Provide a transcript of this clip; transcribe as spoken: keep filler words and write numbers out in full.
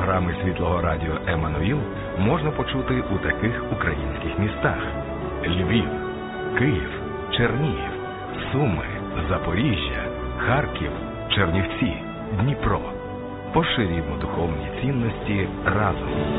Програми Світлого радіо «Еммануїл» можна почути у таких українських містах: Львів, Київ, Чернігів, Суми, Запоріжжя, Харків, Чернівці, Дніпро. Поширюємо духовні цінності разом.